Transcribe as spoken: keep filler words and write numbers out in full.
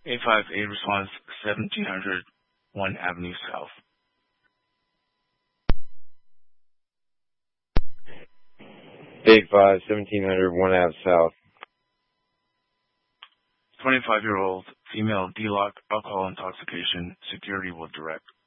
eight five eight responds seventeen hundred one Avenue South. eight five, seventeen hundred one Ave South. twenty-five-year-old female D-lock alcohol intoxication. Security will direct.